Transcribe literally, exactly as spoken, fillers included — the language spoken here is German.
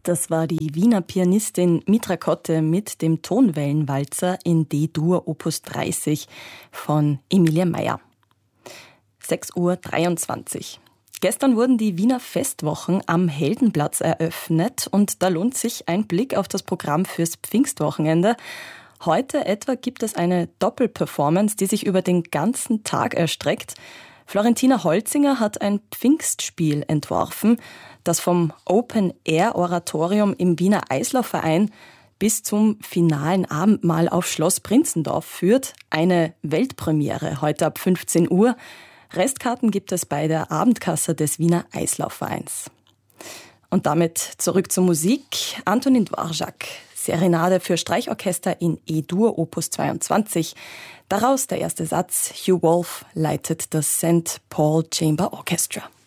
Das war die Wiener Pianistin Mitra Kotte mit dem Tonwellenwalzer in D-Dur Opus dreißig von Emilia Meyer. sechs Uhr dreiundzwanzig. Gestern wurden die Wiener Festwochen am Heldenplatz eröffnet und da lohnt sich ein Blick auf das Programm fürs Pfingstwochenende. Heute etwa gibt es eine Doppelperformance, die sich über den ganzen Tag erstreckt. Florentina Holzinger hat ein Pfingstspiel entworfen, das vom Open-Air-Oratorium im Wiener Eislaufverein bis zum finalen Abendmahl auf Schloss Prinzendorf führt. Eine Weltpremiere heute ab fünfzehn Uhr. Restkarten gibt es bei der Abendkasse des Wiener Eislaufvereins. Und damit zurück zur Musik. Antonin Dvorak, Serenade für Streichorchester in E-Dur Opus zweiundzwanzig. Daraus der erste Satz. Hugh Wolf leitet das Saint Paul Chamber Orchestra.